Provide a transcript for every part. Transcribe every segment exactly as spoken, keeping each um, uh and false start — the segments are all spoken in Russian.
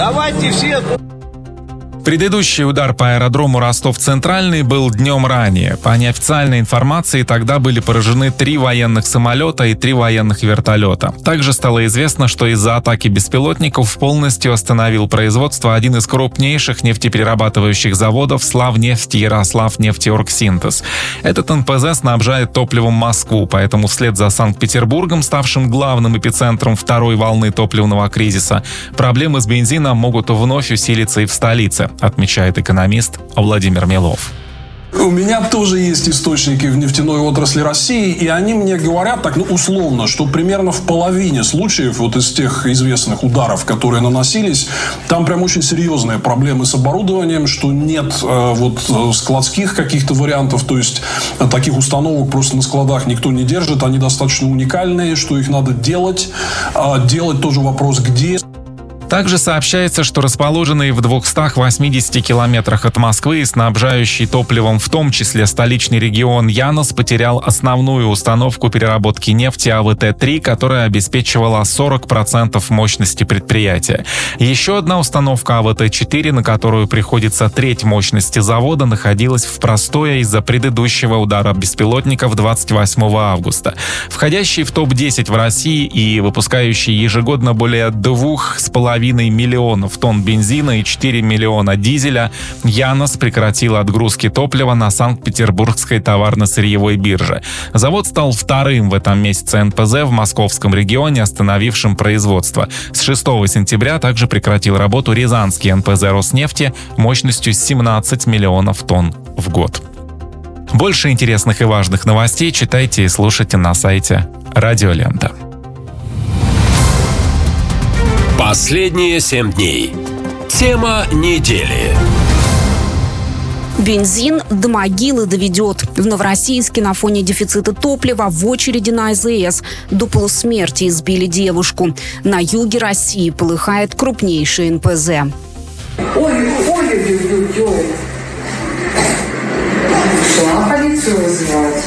Давайте все... Предыдущий удар по аэродрому Ростов-Центральный был днем ранее. По неофициальной информации, тогда были поражены три военных самолета и три военных вертолета. Также стало известно, что из-за атаки беспилотников полностью остановил производство один из крупнейших нефтеперерабатывающих заводов Славнефть Ярославнефтеоргсинтез. Этот эн пэ зэ снабжает топливом Москву, поэтому вслед за Санкт-Петербургом, ставшим главным эпицентром второй волны топливного кризиса, проблемы с бензином могут вновь усилиться и в столице, отмечает экономист Владимир Милов. У меня тоже есть источники в нефтяной отрасли России, и они мне говорят так, ну, условно, что примерно в половине случаев вот из тех известных ударов, которые наносились, там прям очень серьезные проблемы с оборудованием, что нет э, вот складских каких-то вариантов, то есть э, таких установок просто на складах никто не держит, они достаточно уникальные, что их надо делать, э, делать тоже вопрос где. Также сообщается, что расположенный в двухстах восьмидесяти километрах от Москвы и снабжающий топливом в том числе столичный регион Янос потерял основную установку переработки нефти а вэ тэ три, которая обеспечивала сорок процентов мощности предприятия. Еще одна установка а вэ тэ четыре, на которую приходится треть мощности завода, находилась в простое из-за предыдущего удара беспилотников двадцать восьмого августа. Входящий в топ десять в России и выпускающий ежегодно более двух с половиной миллионов тонн бензина и четыре миллиона дизеля, Янос прекратил отгрузки топлива на Санкт-Петербургской товарно-сырьевой бирже. Завод стал вторым в этом месяце эн пэ зэ в московском регионе, остановившим производство. С шестого сентября также прекратил работу рязанский эн пэ зэ Роснефти мощностью семнадцать миллионов тонн в год. Больше интересных и важных новостей читайте и слушайте на сайте Радио Лента. Последние семь дней. Тема недели. Бензин до могилы доведет. В Новороссийске на фоне дефицита топлива в очереди на а зэ эс до полусмерти избили девушку. На юге России полыхает крупнейший эн пэ зэ. Ой-ой-ой-ой-ой-ой. Шла полицию вызывать.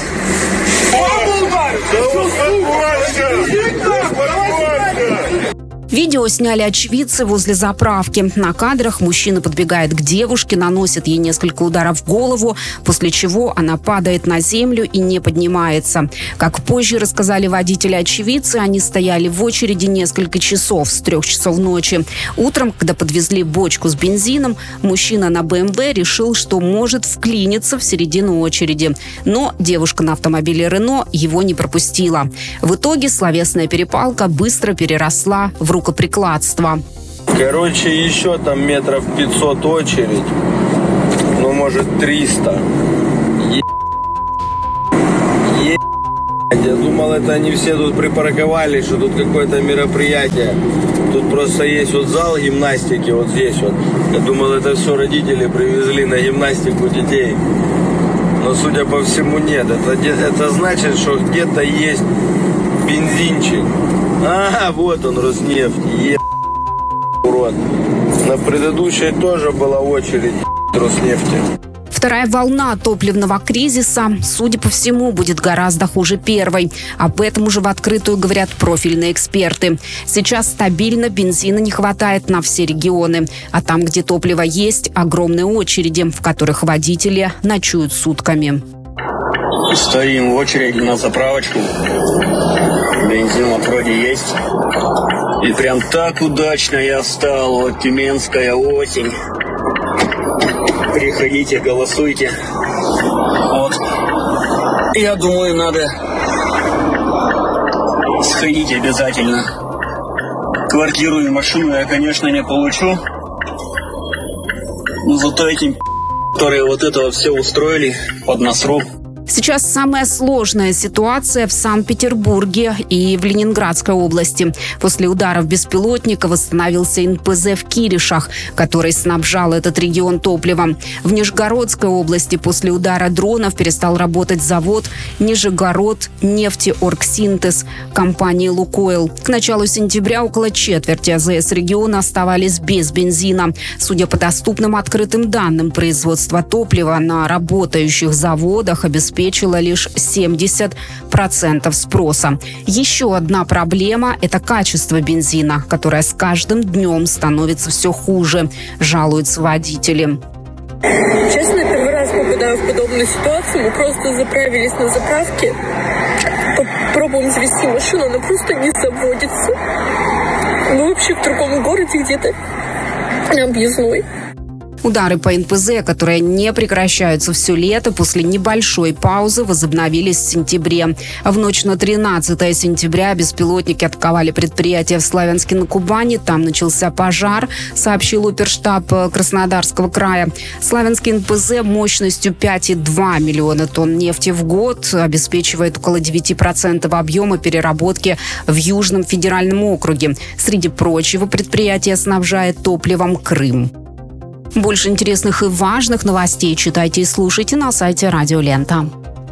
Видео сняли очевидцы возле заправки. На кадрах мужчина подбегает к девушке, наносит ей несколько ударов в голову, после чего она падает на землю и не поднимается. Как позже рассказали водители-очевидцы, они стояли в очереди несколько часов, с трех часов ночи. Утром, когда подвезли бочку с бензином, мужчина на бэ эм вэ решил, что может вклиниться в середину очереди. Но девушка на автомобиле Рено его не пропустила. В итоге словесная перепалка быстро переросла в рукоприкладство. Короче, еще там метров пятьсот очередь. Ну, может, триста. Е... Е... Я думал, это они все тут припарковались, что тут какое-то мероприятие. Тут просто есть вот зал гимнастики, вот здесь вот. Я думал, это все родители привезли на гимнастику детей. Но, судя по всему, нет. Это, это значит, что где-то есть бензинчик. А, вот он, Роснефть. Е... урод. На предыдущей тоже была очередь Роснефти. Вторая волна топливного кризиса, судя по всему, будет гораздо хуже первой. Об этом уже в открытую говорят профильные эксперты. Сейчас стабильно бензина не хватает на все регионы. А там, где топливо есть, огромные очереди, в которых водители ночуют сутками. Стоим в очереди на заправочку. Бензин вот вроде есть. И прям так удачно я встал. Вот тюменская осень. Приходите, голосуйте. Вот. Я думаю, надо сходить обязательно. Квартиру и машину я, конечно, не получу. Но зато этим, которые вот это все устроили, под насру. Сейчас самая сложная ситуация в Санкт-Петербурге и в Ленинградской области. После ударов беспилотника восстановился эн пэ зэ в Киришах, который снабжал этот регион топливом. В Нижегородской области после удара дронов перестал работать завод Нижегород нефтеоргсинтез компании «Лукойл». К началу сентября около четверти а зэ эс региона оставались без бензина. Судя по доступным открытым данным, производство топлива на работающих заводах обеспечивает обеспечила лишь семьдесят процентов спроса. Еще одна проблема – это качество бензина, которое с каждым днем становится все хуже, жалуются водители. Честно, первый раз попадаю в подобную ситуацию. Мы просто заправились на заправке. Попробуем завести машину, она просто не заводится. Мы вообще в другом городе где-то, на объездной. Удары по эн пэ зэ, которые не прекращаются все лето, после небольшой паузы возобновились в сентябре. В ночь на тринадцатое сентября беспилотники атаковали предприятие в Славянске на Кубани. Там начался пожар, сообщил оперштаб Краснодарского края. Славянский эн пэ зэ мощностью пять и два миллиона тонн нефти в год обеспечивает около девять процентов объема переработки в Южном федеральном округе. Среди прочего, предприятие снабжает топливом Крым. Больше интересных и важных новостей читайте и слушайте на сайте Радио Лента.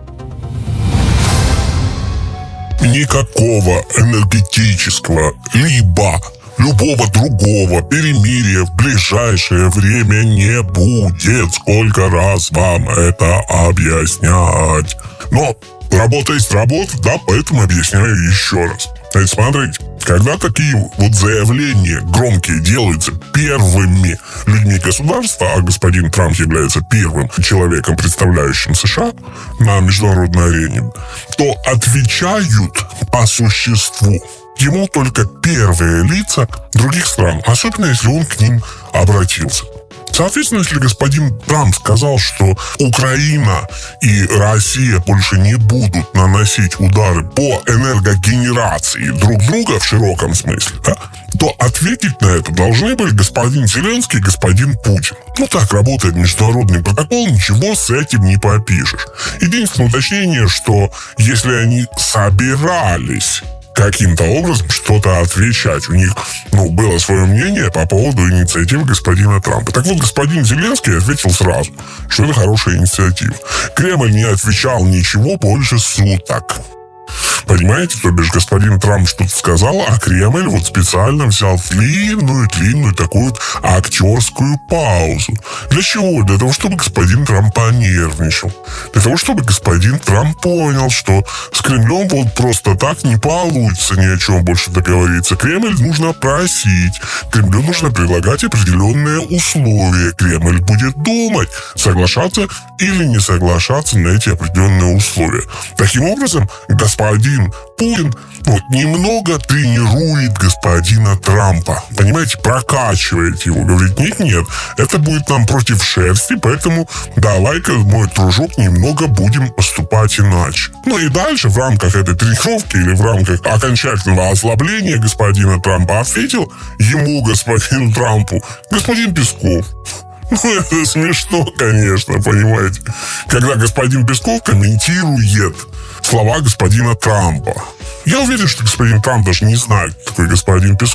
Никакого энергетического либо любого другого перемирия в ближайшее время не будет. Сколько раз вам это объяснять? Но работа есть работа, да, поэтому объясняю еще раз. Значит, смотрите, когда такие вот заявления громкие делаются первыми людьми государства, а господин Трамп является первым человеком, представляющим США на международной арене, то отвечают по существу ему только первые лица других стран, особенно если он к ним обратился. Соответственно, если господин Трамп сказал, что Украина и Россия больше не будут наносить удары по энергогенерации друг друга в широком смысле, да, то ответить на это должны были господин Зеленский и господин Путин. Ну, так работает международный протокол, ничего с этим не попишешь. Единственное уточнение, что если они собирались каким-то образом что-то отвечать. У них, ну, было свое мнение по поводу инициативы господина Трампа. Так вот, господин Зеленский ответил сразу, что это хорошая инициатива. Кремль не отвечал ничего больше суток. Понимаете, то бишь господин Трамп что-то сказал, а Кремль вот специально взял длинную-длинную такую вот актерскую паузу. Для чего? Для того, чтобы господин Трамп понервничал. Для того, чтобы господин Трамп понял, что с Кремлем вот просто так не получится ни о чем больше договориться. Кремль нужно просить. Кремлю нужно предлагать определенные условия. Кремль будет думать, соглашаться или не соглашаться на эти определенные условия. Таким образом, господин Путин вот, немного тренирует господина Трампа. Понимаете, прокачивает его. Говорит, нет-нет, это будет нам против шерсти, поэтому давай-ка, мой дружок, немного будем поступать иначе. Ну и дальше в рамках этой тренировки или в рамках окончательного ослабления господина Трампа ответил ему, господину Трампу, господин Песков. Ну, это смешно, конечно, понимаете. Когда господин Песков комментирует слова господина Трампа. Я уверен, что господин Трамп даже не знает, кто такой господин Песков.